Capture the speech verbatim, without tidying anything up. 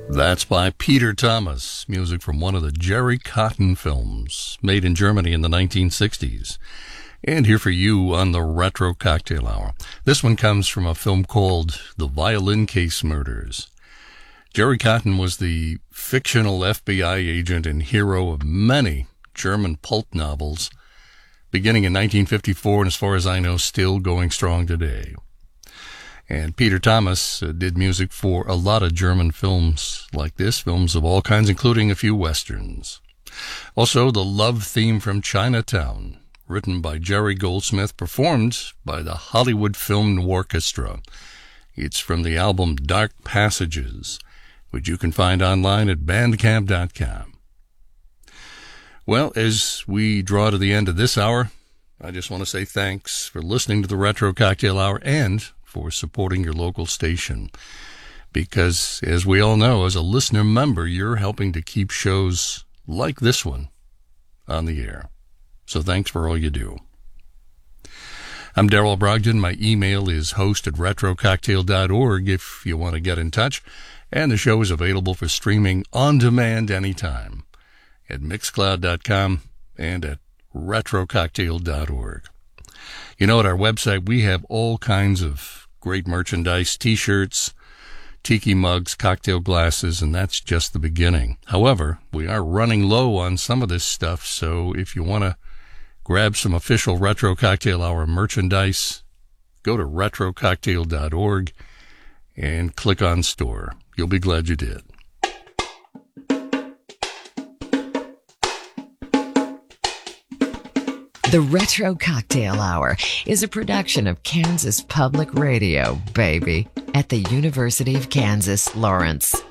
That's by Peter Thomas, music from one of the Jerry Cotton films, made in Germany in the nineteen sixties. And here for you on the Retro Cocktail Hour. This one comes from a film called The Violin Case Murders. Jerry Cotton was the fictional F B I agent and hero of many German pulp novels, beginning in nineteen fifty-four, and as far as I know, still going strong today. And Peter Thomas uh, did music for a lot of German films like this, films of all kinds, including a few westerns. Also, the love theme from Chinatown, written by Jerry Goldsmith, performed by the Hollywood Film Orchestra. It's from the album Dark Passages, which you can find online at bandcamp dot com. Well, as we draw to the end of this hour, I just want to say thanks for listening to the Retro Cocktail Hour and for supporting your local station. Because, as we all know, as a listener member, you're helping to keep shows like this one on the air. So thanks for all you do. I'm Darrell Brogdon. My email is host at retro cocktail dot org if you want to get in touch. And the show is available for streaming on demand anytime at mixcloud dot com and at retro cocktail dot org. You know, at our website, we have all kinds of great merchandise, t-shirts, tiki mugs, cocktail glasses, and that's just the beginning. However, we are running low on some of this stuff, so if you want to grab some official Retro Cocktail Hour merchandise, go to retro cocktail dot org and click on store. You'll be glad you did. The Retro Cocktail Hour is a production of Kansas Public Radio, baby, at the University of Kansas, Lawrence.